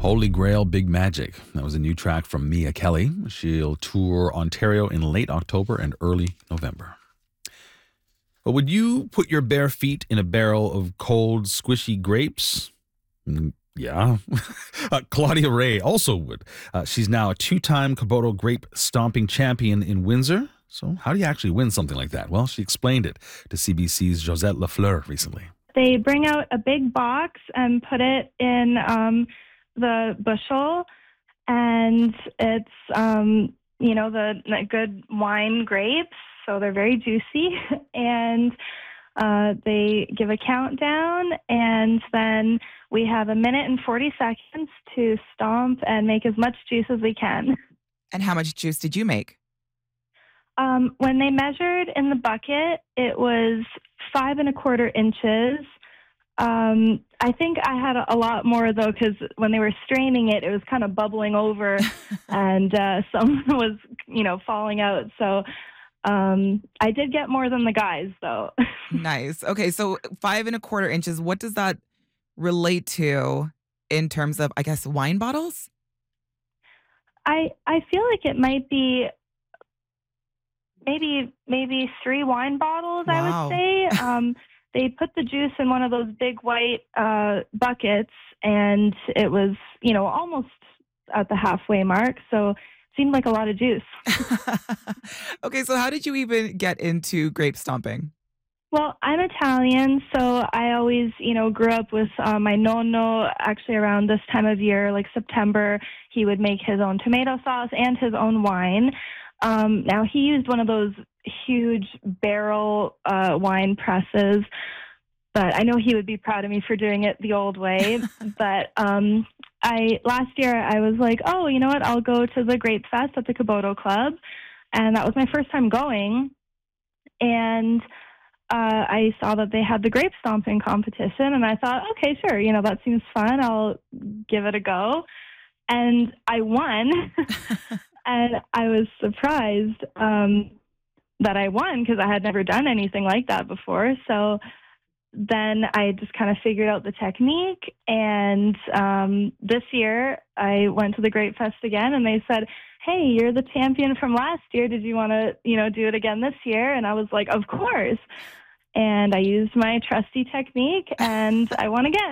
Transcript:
Holy Grail Big Magic. That was a new track from Mia Kelly. She'll tour Ontario in late October and early November. But would you put your bare feet in a barrel of cold, squishy grapes? Yeah. Claudia Ray also would. She's now a two-time Komodo grape stomping champion in Windsor. So how do you actually win something like that? Well, she explained it to CBC's Josette Lafleur recently. They bring out a big box and put it in the bushel, and it's, the good wine grapes, so they're very juicy, and they give a countdown, and then we have a minute and 40 seconds to stomp and make as much juice as we can. And how much juice did you make? When they measured in the bucket, it was 5¼ inches. I think I had a lot more, though, because when they were straining it, it was kind of bubbling over and some was, falling out. So I did get more than the guys, though. Nice. Okay, so 5¼ inches, what does that relate to in terms of, I guess, wine bottles? I feel like it might be maybe 3 wine bottles, Wow. I would say. They put the juice in one of those big white buckets, and it was, almost at the halfway mark. So it seemed like a lot of juice. Okay, so how did you even get into grape stomping? Well, I'm Italian, so I always, grew up with my nonno. Actually, around this time of year, like September, he would make his own tomato sauce and his own wine. Now, he used one of those huge barrel wine presses, but I know he would be proud of me for doing it the old way. But last year, I was like, oh, you know what? I'll go to the Grape Fest at the Komodo Club. And that was my first time going. And I saw that they had the grape stomping competition, and I thought, okay, sure, that seems fun. I'll give it a go. And I won. And I was surprised that I won because I had never done anything like that before. So then I just kind of figured out the technique. And this year I went to the Grape Fest again, and they said, hey, you're the champion from last year. Did you want to, do it again this year? And I was like, of course. And I used my trusty technique, and I won again.